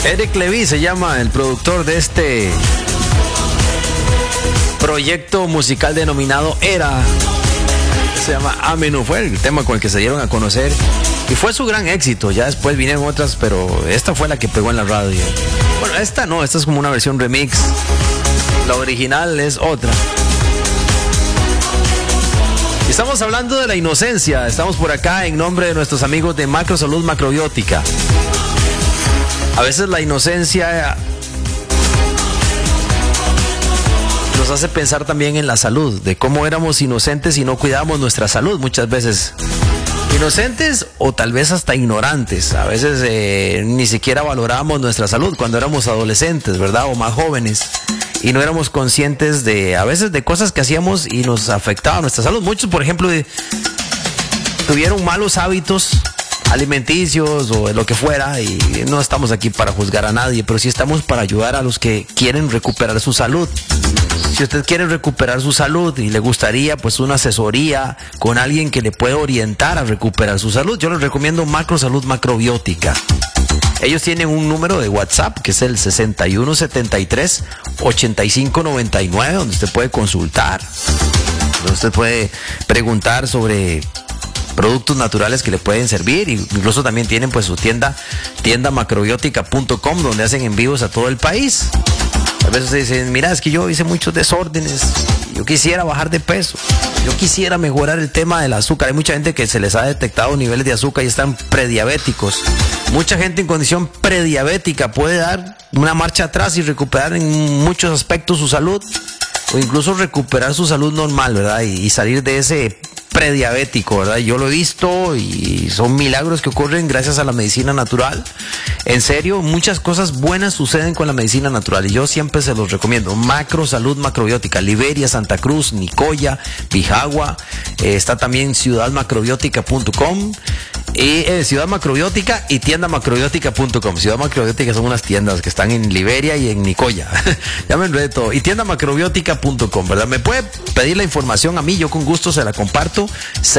Eric Levy se llama el productor de este proyecto musical denominado Era. Se llama Amenu, fue el tema con el que se dieron a conocer y fue su gran éxito. Ya después vinieron otras, pero esta fue la que pegó en la radio. Bueno, esta no, esta es como una versión remix. La original es otra. Estamos hablando de la inocencia. Estamos por acá en nombre de nuestros amigos de Macrosalud Macrobiótica. A veces la inocencia nos hace pensar también en la salud, de cómo éramos inocentes y no cuidábamos nuestra salud muchas veces. Inocentes o tal vez hasta ignorantes. A veces ni siquiera valorábamos nuestra salud cuando éramos adolescentes, ¿verdad? O más jóvenes. Y no éramos conscientes de, a veces, de cosas que hacíamos y nos afectaba nuestra salud. Muchos, por ejemplo, tuvieron malos hábitos alimenticios o lo que fuera, y no estamos aquí para juzgar a nadie, pero sí estamos para ayudar a los que quieren recuperar su salud. Si usted quiere recuperar su salud y le gustaría pues una asesoría con alguien que le puede orientar a recuperar su salud, yo les recomiendo Macrosalud Macrobiótica. Ellos tienen un número de WhatsApp que es el 6173-8599, donde usted puede consultar, donde usted puede preguntar sobre productos naturales que le pueden servir. Incluso también tienen pues su tienda macrobiótica.com, donde hacen envíos a todo el país. A veces dicen, mira, es que yo hice muchos desórdenes, yo quisiera bajar de peso, yo quisiera mejorar el tema del azúcar. Hay mucha gente que se les ha detectado niveles de azúcar y están prediabéticos. Mucha gente en condición prediabética puede dar una marcha atrás y recuperar en muchos aspectos su salud, o incluso recuperar su salud normal, ¿verdad? Y salir de ese prediabético, ¿verdad? Yo lo he visto y son milagros que ocurren gracias a la medicina natural. En serio, muchas cosas buenas suceden con la medicina natural y yo siempre se los recomiendo. Macrosalud Macrobiótica, Liberia, Santa Cruz, Nicoya, Bijagua, está también ciudadmacrobiótica.com. Ciudad Macrobiótica y tienda macrobiótica.com. Ciudad Macrobiótica son unas tiendas que están en Liberia y en Nicoya. Ya me enredé todo. Y tienda macrobiótica.com, ¿verdad? Me puede pedir la información a mí, yo con gusto se la comparto.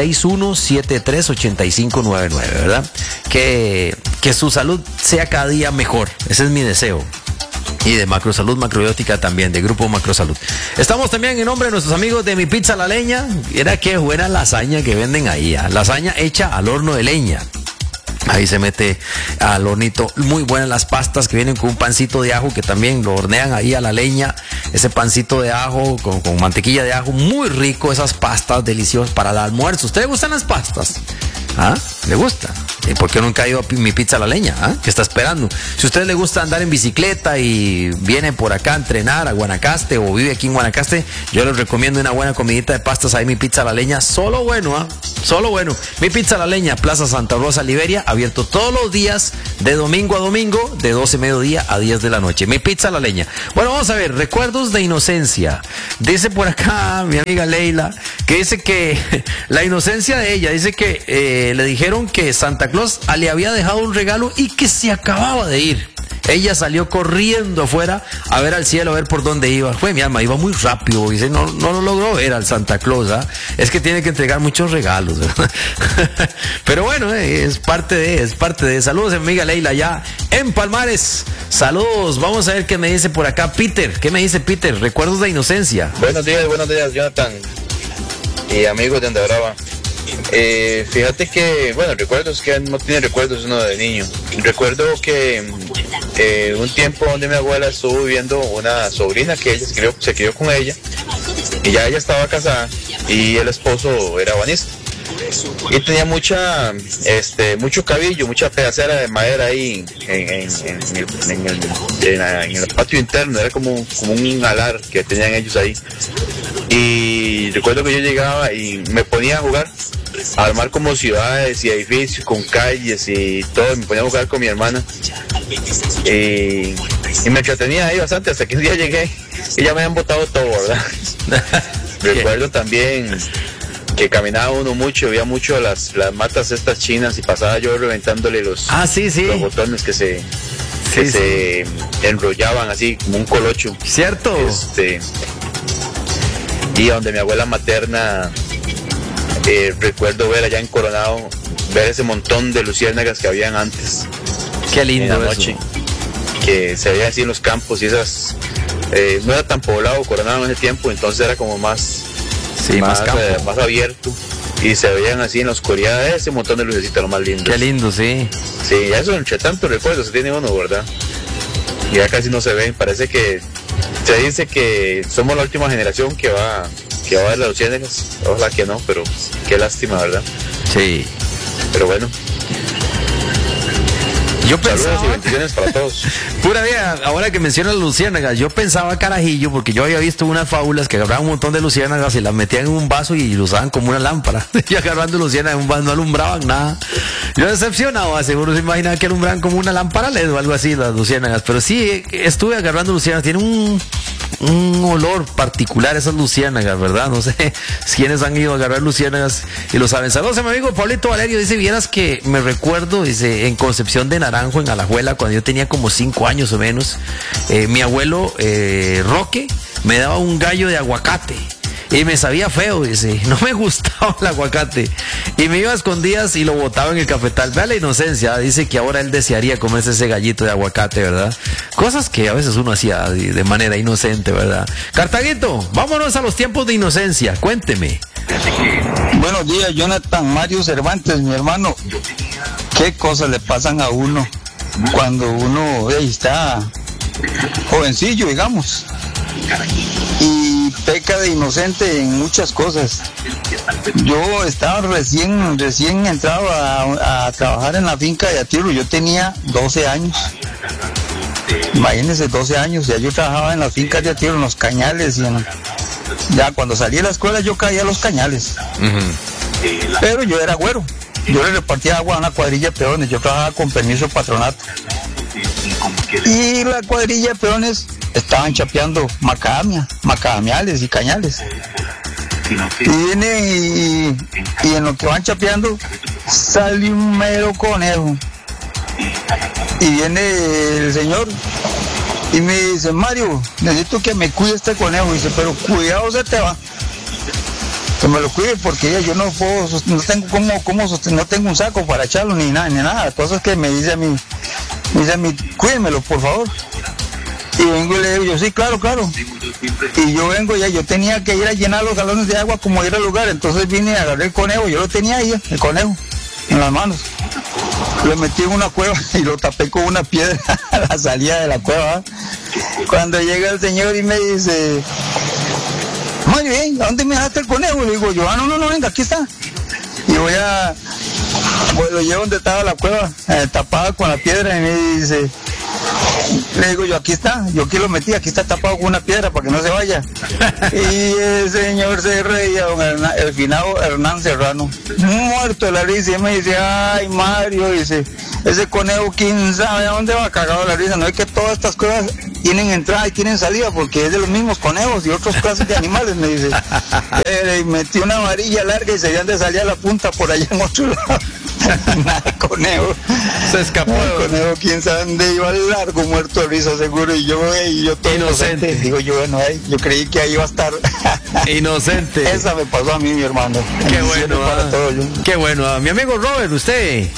6173-8599, ¿verdad? Que su salud sea cada día mejor. Ese es mi deseo. Y de Macrosalud Macrobiótica también, de Grupo Macrosalud. Estamos también en nombre de nuestros amigos de Mi Pizza La Leña. Mira qué buena lasaña que venden ahí. Lasaña hecha al horno de leña. Ahí se mete al hornito. Muy buenas las pastas que vienen con un pancito de ajo que también lo hornean ahí a la leña. Ese pancito de ajo con mantequilla de ajo. Muy rico, esas pastas deliciosas para el almuerzo. ¿A usted le gustan las pastas? ¿Ah? ¿Le gusta? ¿Y por qué nunca ha ido a Mi Pizza a la Leña? ¿Ah? ¿Qué está esperando? Si a usted le gusta andar en bicicleta y viene por acá a entrenar a Guanacaste o vive aquí en Guanacaste, yo les recomiendo una buena comidita de pastas ahí, Mi Pizza a la Leña. Solo bueno, ¿ah? Solo bueno. Mi Pizza a la Leña, Plaza Santa Rosa, Liberia, abierto todos los días de domingo a domingo, de 12 mediodía a 10 de la noche. Mi Pizza a la Leña. Bueno, vamos a ver, recuerdos de inocencia. Dice por acá mi amiga Leila, que dice que la inocencia de ella, dice que le dijeron que Santa Claus le había dejado un regalo y que se acababa de ir. Ella salió corriendo afuera a ver al cielo, a ver por dónde iba. Fue mi alma, iba muy rápido. Dice, no lo logró ver al Santa Claus, ¿ah? Es que tiene que entregar muchos regalos, ¿verdad? Pero bueno, es parte de. Saludos, amiga Leila, ya en Palmares. Saludos, vamos a ver qué me dice por acá Peter. ¿Qué me dice Peter? Recuerdos de inocencia. Buenos días, Jonathan y amigos de Andabrava. Fíjate que, bueno, recuerdos que no tiene recuerdos uno de niño. Recuerdo que un tiempo donde mi abuela estuvo viviendo una sobrina que ella se crió con ella, y ya ella estaba casada y el esposo era banista y tenía mucho cabello, mucha pedacera de madera ahí en el patio interno. Era como un alar que tenían ellos ahí. Y recuerdo que yo llegaba y me ponía a jugar, a armar como ciudades y edificios con calles y todo. Me ponía a jugar con mi hermana y me entretenía ahí bastante, hasta que un día llegué y ya me habían botado todo, ¿verdad? Recuerdo también que caminaba uno mucho, veía mucho las matas estas chinas y pasaba yo reventándole los botones que se enrollaban así como un colocho. ¿Cierto? Y donde mi abuela materna, recuerdo ver allá en Coronado, ver ese montón de luciérnagas que habían antes. Qué lindo en la noche. que se veía así en los campos y esas, no era tan poblado Coronado en ese tiempo, entonces era como más campo, más abierto, y se veían así en la oscuridad ese montón de lucecitas, lo más lindo. Qué lindo, sí. Sí, eso entre tantos recuerdos se tiene uno, ¿verdad? Y ya casi no se ven, parece que se dice que somos la última generación que va a ver las luciérnagas, ojalá que no, pero qué lástima, ¿verdad? Sí. Pero bueno. Yo pensaba, saludos y bendiciones para todos. Pura vida, ahora que mencionas luciérnagas, yo pensaba carajillo, porque yo había visto unas fábulas que agarraban un montón de luciérnagas y las metían en un vaso y lo usaban como una lámpara. Y agarrando luciérnagas en un vaso no alumbraban nada. Yo decepcionado, seguro se imaginaba que alumbraban como una lámpara LED o algo así las luciérnagas. Pero sí, estuve agarrando luciérnagas. Tienen un olor particular esas luciérnagas, ¿verdad? No sé quiénes han ido a agarrar luciérnagas y lo saben. Saludos a mi amigo Pablito Valerio, dice, vieras que me recuerdo, dice, en Concepción de Naranjo, en Alajuela, cuando yo tenía como 5 años o menos, mi abuelo Roque me daba un gallo de aguacate y me sabía feo, dice, no me gustaba el aguacate y me iba a escondidas y lo botaba en el cafetal. Vea la inocencia, dice que ahora él desearía comerse ese gallito de aguacate, ¿verdad? Cosas que a veces uno hacía de manera inocente, ¿verdad? Cartaguito, vámonos a los tiempos de inocencia, cuénteme. Buenos días, Jonathan Mario Cervantes, mi hermano. ¿Qué cosas le pasan a uno cuando uno está jovencillo, digamos, y peca de inocente en muchas cosas? Yo estaba recién entrado a trabajar en la finca de Atiro, yo tenía 12 años. Imagínense, 12 años, ya yo trabajaba en las fincas de Atiro, en los cañales, y ya cuando salí de la escuela yo caía a los cañales. Pero yo era güero. Yo le repartía agua a una cuadrilla de peones, yo trabajaba con permiso patronato. Y la cuadrilla de peones estaban chapeando macadamiales y cañales. Y viene y en lo que van chapeando sale un mero conejo. Y viene el señor y me dice, Mario, necesito que me cuide este conejo. Y dice, pero cuidado, se te va. Que me lo cuide porque yo no puedo, no tengo cómo sostener, no tengo un saco para echarlo ni nada. Cosas que me dice a mí, cuídemelo, por favor. Y vengo y le digo yo, sí, claro. Y yo vengo ya, yo tenía que ir a llenar los galones de agua como ir al lugar. Entonces vine y agarré el conejo, yo lo tenía ahí, el conejo, en las manos. Lo metí en una cueva y lo tapé con una piedra a la salida de la cueva. Cuando llega el señor y me dice, muy bien, ¿a dónde me dejaste el conejo? Le digo yo, no, venga, aquí está. Y lo llevo donde estaba la cueva, tapada con la piedra, y me dice, le digo yo, aquí está, yo aquí lo metí, aquí está tapado con una piedra para que no se vaya. Y el señor se reía, el finado Hernán Serrano, muerto de la risa, y me dice, ay, Mario, dice, ese conejo, quién sabe a dónde va, cagado de la risa. No es que todas estas cosas tienen entrada y tienen salida, porque es de los mismos conejos y otras clases de animales, me dice. Y metí una varilla larga y se veían de salir a la punta por allá en otro lado. Nada, conejo. Se escapó. El conejo, quién sabe dónde iba, largo, muerto de risa, seguro. Y yo todo inocente. Digo yo, bueno, yo creí que ahí iba a estar. Inocente. Esa me pasó a mí, mi hermano. Qué bueno. Para todo, qué bueno. Mi amigo Robert, usted.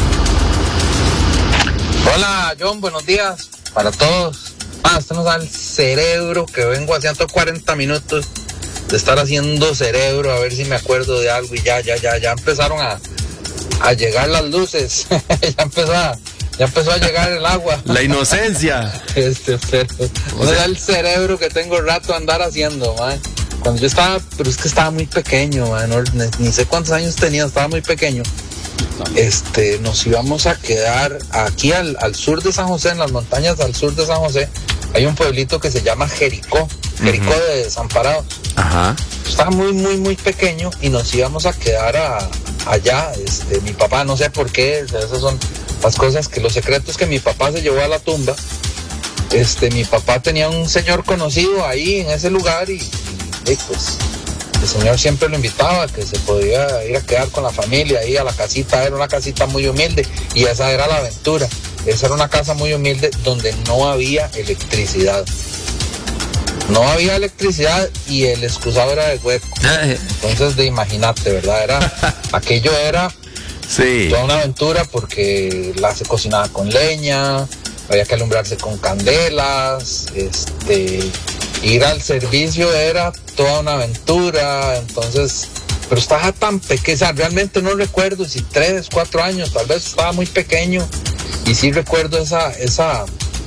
Hola, John, buenos días para todos. Esto nos da el cerebro, que vengo haciendo 40 minutos de estar haciendo cerebro, a ver si me acuerdo de algo, y ya empezaron a llegar las luces. ya empezó a llegar el agua. La inocencia. Pero no da el cerebro que tengo rato a andar haciendo, man. Cuando yo estaba, pero es que estaba muy pequeño, man, ni sé cuántos años tenía, estaba muy pequeño. Nos íbamos a quedar aquí al sur de San José, en las montañas al sur de San José. Hay un pueblito que se llama Jericó de Desamparados. Ajá. Estaba muy pequeño y nos íbamos a quedar allá. Mi papá, no sé por qué, esas son las cosas, que los secretos que mi papá se llevó a la tumba. Mi papá tenía un señor conocido ahí en ese lugar y pues el señor siempre lo invitaba, que se podía ir a quedar con la familia ahí a la casita. Era una casita muy humilde y esa era la aventura. Esa era una casa muy humilde donde no había electricidad. No había electricidad y el excusado era de hueco. Entonces, imagínate, ¿verdad? Aquello era sí, toda una aventura, porque se cocinaba con leña, había que alumbrarse con candelas, ir al servicio era toda una aventura, entonces, pero estaba tan pequeño, o sea, realmente no recuerdo si 3, 4 años, tal vez estaba muy pequeño, y sí recuerdo esa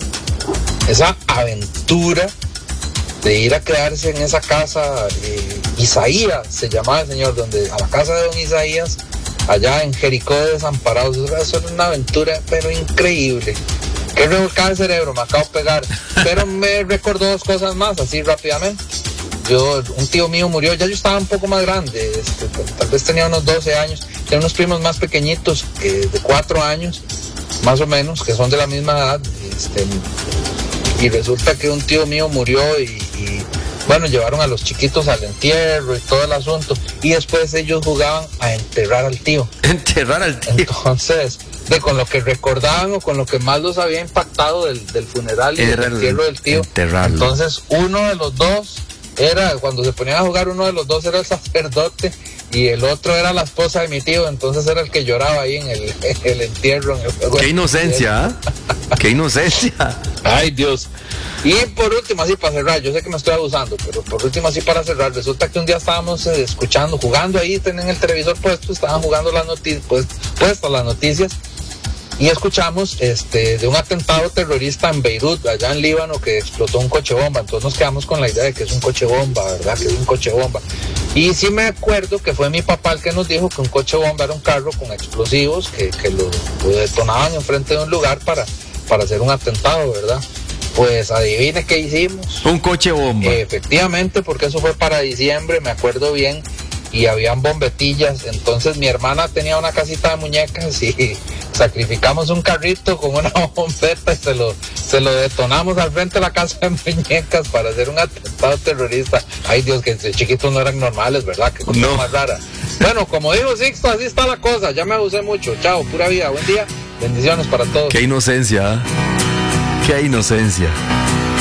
aventura de ir a quedarse en esa casa. Isaías se llamaba el señor, a la casa de don Isaías, allá en Jericó de Desamparados. Eso era una aventura pero increíble. Que revolcaba el cerebro, me acabo de pegar, pero me recordó 2 cosas más así rápidamente. Un tío mío murió, ya yo estaba un poco más grande, tal vez tenía unos 12 años, tenía unos primos más pequeñitos, de 4 años más o menos, que son de la misma edad, y resulta que un tío mío murió y bueno, llevaron a los chiquitos al entierro y todo el asunto, y después ellos jugaban a enterrar al tío. Enterrar al tío. Entonces, con lo que recordaban o con lo que más los había impactado del funeral y del entierro del tío, enterrarlo. Entonces uno de los dos cuando se ponían a jugar, uno de los dos era el sacerdote y el otro era la esposa de mi tío, entonces era el que lloraba ahí en el entierro, en el juego. ¡Qué inocencia! ¡Qué inocencia! ¡Ay, Dios! Y por último, así para cerrar, yo sé que me estoy abusando, pero por último, así para cerrar, resulta que un día estábamos jugando ahí, tenían el televisor puesto, estaban jugando las noticias, puestas las noticias, y escuchamos de un atentado terrorista en Beirut, allá en Líbano, que explotó un coche bomba. Entonces nos quedamos con la idea de que es un coche bomba, ¿verdad? Que es un coche bomba. Y sí me acuerdo que fue mi papá el que nos dijo que un coche bomba era un carro con explosivos que lo detonaban enfrente de un lugar para hacer un atentado, ¿verdad? Pues adivine qué hicimos. Un coche bomba. Efectivamente, porque eso fue para diciembre, me acuerdo bien, y habían bombetillas. Entonces mi hermana tenía una casita de muñecas y sacrificamos un carrito con una bombeta y se lo detonamos al frente de la casa de muñecas para hacer un atentado terrorista. Ay, Dios, que chiquitos no eran normales, ¿verdad? Qué cosa más rara. Bueno, como dijo Sixto, así está la cosa. Ya me abusé mucho. Chao, pura vida. Buen día. Bendiciones para todos. Qué inocencia. Qué inocencia.